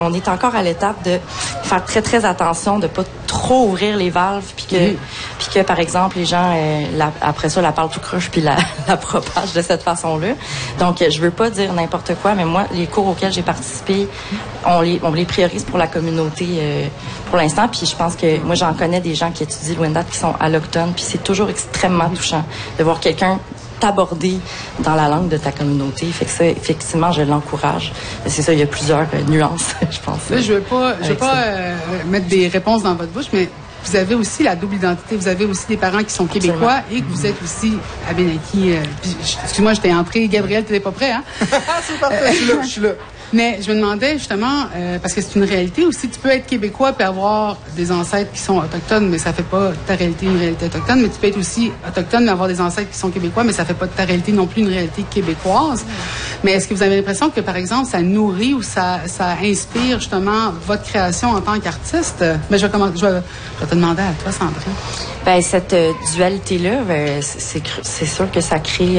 On est encore à l'étape de faire très, très attention, de pas trop ouvrir les valves, puis que par exemple, les gens, après ça, la parlent tout croche, puis la propagent de cette façon-là. Donc, je veux pas dire n'importe quoi, mais moi, les cours auxquels j'ai participé, on les priorise pour la communauté pour l'instant, puis je pense que moi, j'en connais des gens qui étudient le Wendat qui sont allochtones, puis c'est toujours extrêmement touchant de voir quelqu'un t'aborder dans la langue de ta communauté. Fait que ça, effectivement, je l'encourage. C'est ça, il y a plusieurs nuances, je pense. Là, je veux pas mettre des réponses dans votre bouche, mais vous avez aussi la double identité. Vous avez aussi des parents qui sont québécois. Absolument. Et que vous êtes aussi Abénaquis. Excuse-moi, j'étais entrée. Gabriel, tu n'es pas prêt, hein? C'est parfait, je suis là. Mais je me demandais justement, parce que c'est une réalité aussi, tu peux être québécois puis avoir des ancêtres qui sont autochtones, mais ça fait pas ta réalité une réalité autochtone. Mais tu peux être aussi autochtone, mais avoir des ancêtres qui sont québécois, mais ça fait pas de ta réalité non plus une réalité québécoise. Mais est-ce que vous avez l'impression que, par exemple, ça nourrit ou ça inspire justement votre création en tant qu'artiste? Mais je vais te demander à toi, Sandrine. Ben, cette dualité-là, c'est sûr que ça crée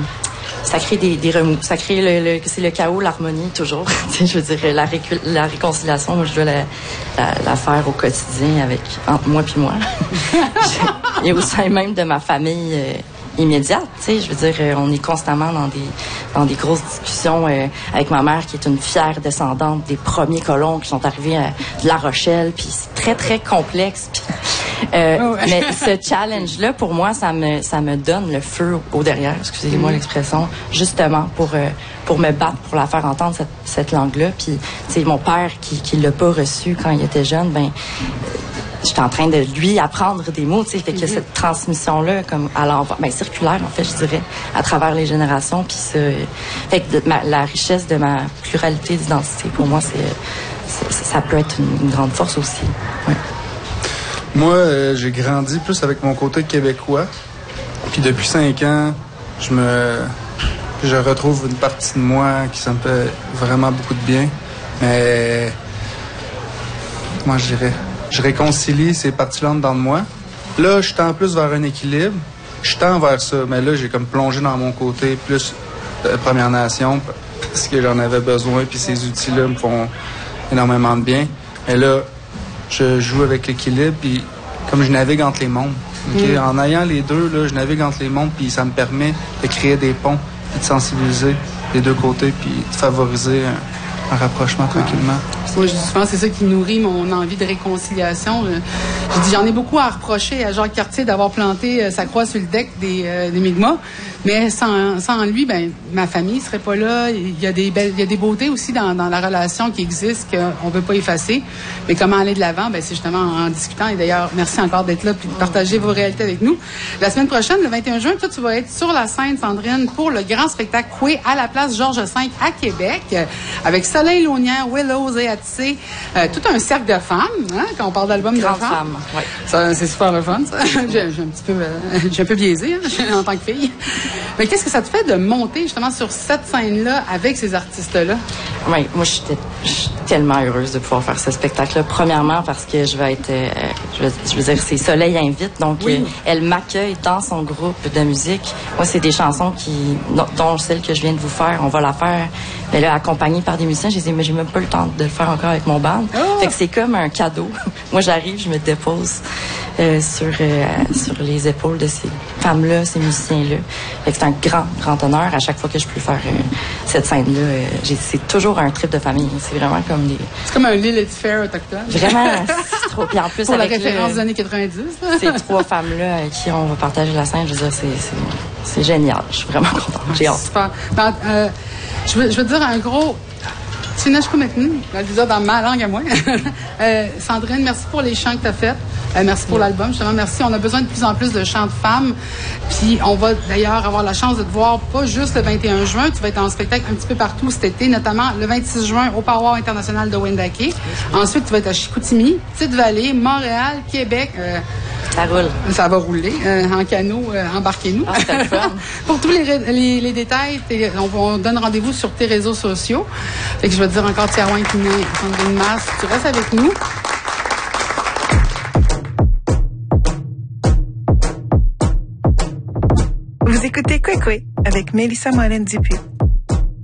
des remous. Ça crée c'est le chaos, l'harmonie, toujours. Je veux dire, la réconciliation, moi, je dois la faire au quotidien entre moi puis moi. Et au sein même de ma famille immédiate, je veux dire, on est constamment dans des grosses discussions avec ma mère, qui est une fière descendante des premiers colons qui sont arrivés de La Rochelle, puis c'est très, très complexe. Mais ce challenge-là, pour moi, ça me donne le feu au derrière, excusez-moi l'expression, justement pour me battre, pour la faire entendre cette langue-là. Puis, tu sais, mon père qui l'a pas reçu quand il était jeune, ben, j'étais en train de lui apprendre des mots, tu sais, fait que cette transmission-là, comme à l'envers, ben, circulaire, en fait, je dirais, à travers les générations, puis fait que la richesse de ma pluralité d'identité, pour moi, ça peut être une grande force aussi. Ouais. Moi, j'ai grandi plus avec mon côté québécois. Puis depuis 5 ans, je retrouve une partie de moi qui ça me fait vraiment beaucoup de bien. Mais comment je dirais? Je réconcilie ces parties-là dans moi. Là, je tends plus vers un équilibre. Je tends vers ça. Mais là, j'ai comme plongé dans mon côté plus Première Nation parce que j'en avais besoin. Puis ces outils-là me font énormément de bien. Mais là, je joue avec l'équilibre, puis comme je navigue entre les mondes. Okay? En ayant les deux, là, je navigue entre les mondes, puis ça me permet de créer des ponts, puis de sensibiliser les deux côtés, puis de favoriser un rapprochement tranquillement. Moi, je pense que c'est ça qui nourrit mon envie de réconciliation. Je dis, j'en ai beaucoup à reprocher à Jacques Cartier d'avoir planté sa croix sur le deck des Mi'kmaq, mais sans lui, ben ma famille serait pas là. Il y a des beautés aussi dans la relation qui existe qu'on ne peut pas effacer. Mais comment aller de l'avant? Ben c'est justement en discutant. Et d'ailleurs, merci encore d'être là et de partager vos réalités avec nous. La semaine prochaine, le 21 juin, toi, tu vas être sur la scène, Sandrine, pour le grand spectacle Coué à la place Georges V à Québec, avec Soleil Launière, Willows et Atissé, tout un cercle de femmes, hein, quand on parle d'album de femmes. Ouais. Ça, c'est super le fun, ça. J'ai un peu biaisé, hein, en tant que fille. Mais qu'est-ce que ça te fait de monter justement sur cette scène-là avec ces artistes-là? Oui, moi, je suis tellement heureuse de pouvoir faire ce spectacle-là. Premièrement, parce que je vais être, je veux dire, c'est Soleil invite, donc elle m'accueille dans son groupe de musique. Moi, c'est des chansons dont celle que je viens de vous faire, on va la faire, mais là, accompagnée par des musiciens. J'ai dit, mais j'ai même pas le temps de le faire encore avec mon band. Fait que c'est comme un cadeau. Moi, j'arrive, je me dépose sur les épaules de ces femmes-là, ces musiciens-là. Fait que c'est un grand, grand honneur à chaque fois que je peux faire cette scène-là. C'est toujours un trip de famille. C'est vraiment comme des... C'est comme un Lilith Fair autochtone. Vraiment, c'est trop... Puis en plus, pour avec la référence des années 90. Ces 3 femmes-là avec qui on va partager la scène, je veux dire, c'est génial. Je suis vraiment contente. J'ai hâte. Super. Je veux te dire un gros... dans ma langue à moi. Sandrine, merci pour les chants que tu as faits. Merci pour l'album. Justement, merci. On a besoin de plus en plus de chants de femmes. Puis, on va d'ailleurs avoir la chance de te voir pas juste le 21 juin. Tu vas être en spectacle un petit peu partout cet été, notamment le 26 juin au Power international de Wendake. Ensuite, tu vas être à Chicoutimi, Petite-Vallée, Montréal, Québec. Ça roule. Ça va rouler. En canot, embarquez-nous. Ah, c'est le fun. Pour tous les détails, on donne rendez-vous sur tes réseaux sociaux. Fait que je vais te dire encore Tiaouin Kiné, Sandrine Masse, tu restes avec nous. Vous écoutez Coué avec Mélissa Morin-Dupuis.